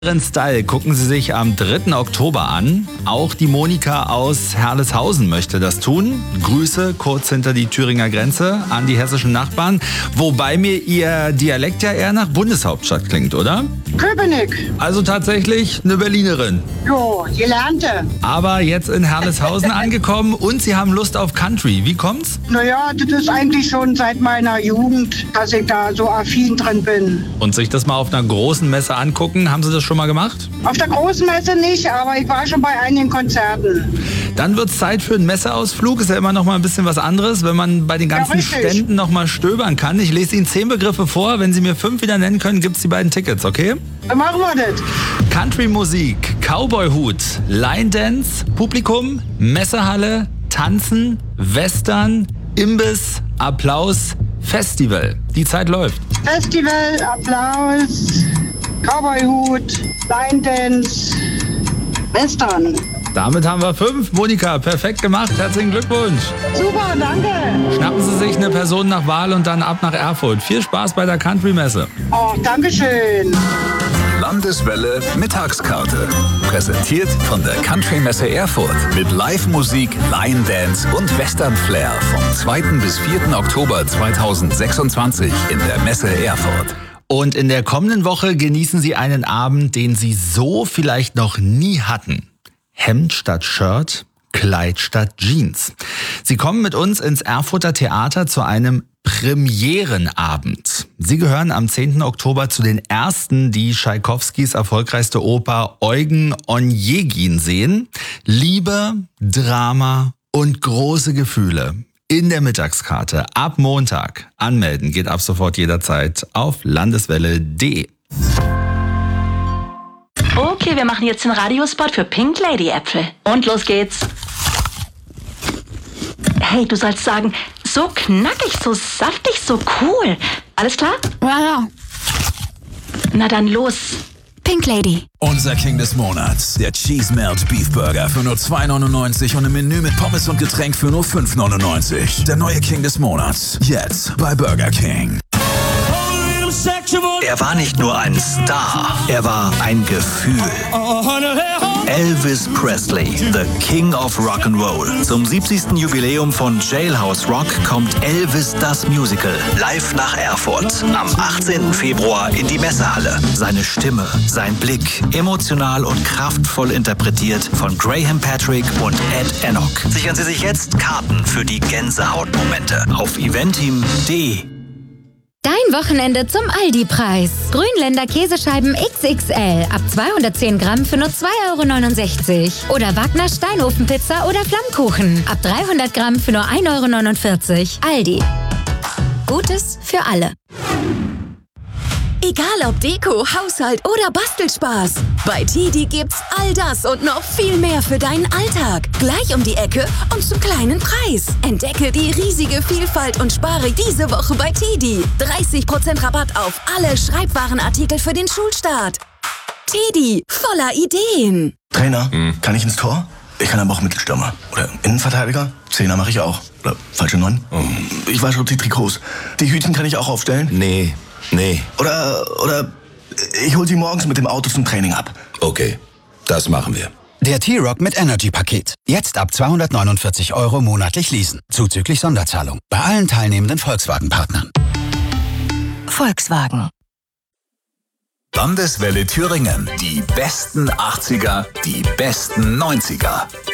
Ihren Style gucken Sie sich am 3. Oktober an. Auch die Monika aus Herleshausen möchte das tun. Grüße kurz hinter die Thüringer Grenze an die hessischen Nachbarn. Wobei mir Ihr Dialekt ja eher nach Bundeshauptstadt klingt, oder? Köpenick. Also tatsächlich eine Berlinerin. Jo, gelernte. Aber jetzt in Herleshausen angekommen und Sie haben Lust auf Country. Wie kommt's? Naja, das ist eigentlich schon seit meiner Jugend, dass ich da so affin drin bin. Und sich das mal auf einer großen Messe angucken, haben Sie das schon mal gemacht? Auf der großen Messe nicht, aber ich war schon bei einigen Konzerten. Dann wird's Zeit für einen Messeausflug. Ist ja immer noch mal ein bisschen was anderes, wenn man bei den ganzen richtig. Ständen noch mal stöbern kann. Ich lese Ihnen 10 Begriffe vor. Wenn Sie mir 5 wieder nennen können, gibt's die beiden Tickets, okay? Dann machen wir das. Country-Musik, Cowboy-Hut, Line-Dance, Publikum, Messehalle, Tanzen, Western, Imbiss, Applaus, Festival. Die Zeit läuft. Festival, Applaus, Cowboyhut, Line Dance, Western. Damit haben wir 5. Monika, perfekt gemacht. Herzlichen Glückwunsch. Super, danke. Schnappen Sie sich eine Person nach Wahl und dann ab nach Erfurt. Viel Spaß bei der Country-Messe. Oh, danke schön. Landeswelle Mittagskarte. Präsentiert von der Country-Messe Erfurt. Mit Live-Musik, Line-Dance und Western-Flair vom 2. bis 4. Oktober 2026 in der Messe Erfurt. Und in der kommenden Woche genießen Sie einen Abend, den Sie so vielleicht noch nie hatten. Hemd statt Shirt, Kleid statt Jeans. Sie kommen mit uns ins Erfurter Theater zu einem Premierenabend. Sie gehören am 10. Oktober zu den Ersten, die Tschaikowskis erfolgreichste Oper Eugen Onegin sehen. Liebe, Drama und große Gefühle in der Mittagskarte ab Montag. Anmelden geht ab sofort jederzeit auf landeswelle.de. Okay, wir machen jetzt den Radiospot für Pink Lady Äpfel. Und los geht's. Hey, du sollst sagen, so knackig, so saftig, so cool. Alles klar? Ja. Na dann los. Pink Lady. Unser King des Monats, der Cheese Melt Beef Burger für nur $2,99 und ein Menü mit Pommes und Getränk für nur $5,99. Der neue King des Monats, jetzt bei Burger King. Er war nicht nur ein Star, er war ein Gefühl. Elvis Presley, the King of Rock'n'Roll. Zum 70. Jubiläum von Jailhouse Rock kommt Elvis das Musical live nach Erfurt. Am 18. Februar in die Messehalle. Seine Stimme, sein Blick, emotional und kraftvoll interpretiert von Graham Patrick und Ed Enoch. Sichern Sie sich jetzt Karten für die Gänsehautmomente auf eventim.de. Dein Wochenende zum Aldi-Preis. Grünländer Käsescheiben XXL ab 210 Gramm für nur 2,69 € Oder Wagner Steinofenpizza oder Flammkuchen ab 300 Gramm für nur 1,49 €. Aldi. Gutes für alle. Egal ob Deko, Haushalt oder Bastelspaß. Bei TIDI gibt's all das und noch viel mehr für deinen Alltag. Gleich um die Ecke und zum kleinen Preis. Entdecke die riesige Vielfalt und spare diese Woche bei TIDI. 30% Rabatt auf alle Schreibwarenartikel für den Schulstart. TIDI, voller Ideen. Trainer, kann ich ins Tor? Ich kann aber auch Mittelstürmer. Oder Innenverteidiger? Zehner mache ich auch. Oder falsche 9? Ich weiß schon die Trikots. Die Hütchen kann ich auch aufstellen? Nee. Oder ich hol sie morgens mit dem Auto zum Training ab. Okay, das machen wir. Der T-Rock mit Energy-Paket. Jetzt ab 249 € monatlich leasen. Zuzüglich Sonderzahlung. Bei allen teilnehmenden Volkswagen-Partnern. Volkswagen. Landeswelle Thüringen. Die besten 80er, die besten 90er.